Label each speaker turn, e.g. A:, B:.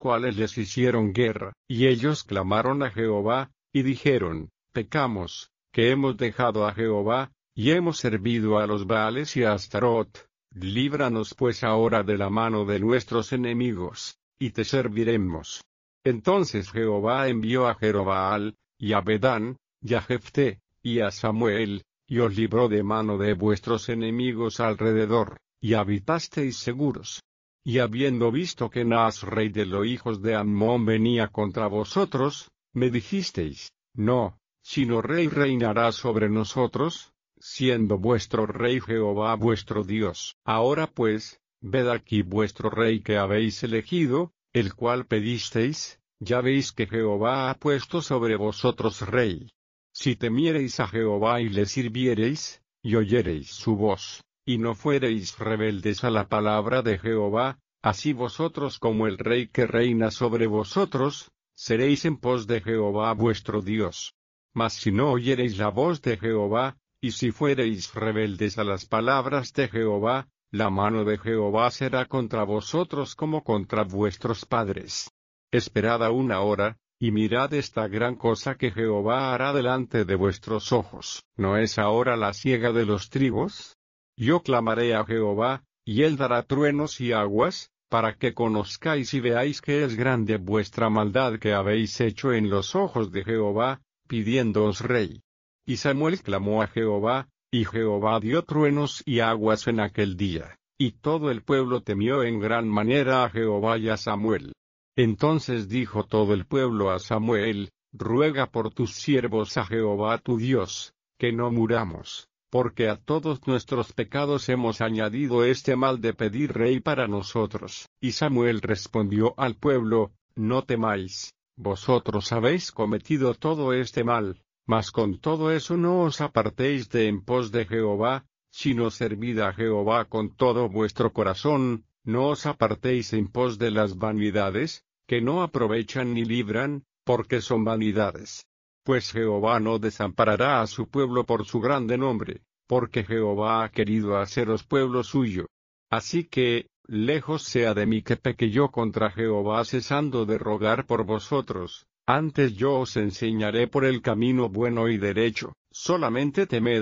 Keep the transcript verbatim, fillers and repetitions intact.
A: cuales les hicieron guerra, y ellos clamaron a Jehová, y dijeron, pecamos, que hemos dejado a Jehová, y hemos servido a los Baales y a Astarot. Líbranos pues ahora de la mano de nuestros enemigos, y te serviremos. Entonces Jehová envió a Jerobaal, y a Bedán, y a Jefté, y a Samuel, y os libró de mano de vuestros enemigos alrededor, y habitasteis seguros. Y habiendo visto que Naas rey de los hijos de Ammón venía contra vosotros, me dijisteis, no, sino rey reinará sobre nosotros, siendo vuestro rey Jehová vuestro Dios. Ahora pues, ved aquí vuestro rey que habéis elegido, el cual pedisteis, ya veis que Jehová ha puesto sobre vosotros rey. Si temiereis a Jehová y le sirviereis, y oyereis su voz, y no fuereis rebeldes a la palabra de Jehová, así vosotros como el rey que reina sobre vosotros, seréis en pos de Jehová vuestro Dios. Mas si no oyereis la voz de Jehová, y si fuereis rebeldes a las palabras de Jehová, la mano de Jehová será contra vosotros como contra vuestros padres. Esperad aún ahora, y mirad esta gran cosa que Jehová hará delante de vuestros ojos. ¿No es ahora la siega de los trigos? Yo clamaré a Jehová, y él dará truenos y aguas, para que conozcáis y veáis que es grande vuestra maldad que habéis hecho en los ojos de Jehová, pidiéndoos rey. Y Samuel clamó a Jehová, y Jehová dio truenos y aguas en aquel día, y todo el pueblo temió en gran manera a Jehová y a Samuel. Entonces dijo todo el pueblo a Samuel, ruega por tus siervos a Jehová tu Dios, que no muramos, porque a todos nuestros pecados hemos añadido este mal de pedir rey para nosotros. Y Samuel respondió al pueblo, no temáis, vosotros habéis cometido todo este mal, mas con todo eso no os apartéis de en pos de Jehová, sino servid a Jehová con todo vuestro corazón. No os apartéis en pos de las vanidades, que no aprovechan ni libran, porque son vanidades. Pues Jehová no desamparará a su pueblo por su grande nombre, porque Jehová ha querido haceros pueblo suyo. Así que, lejos sea de mí que peque yo contra Jehová cesando de rogar por vosotros, antes yo os enseñaré por el camino bueno y derecho, solamente temed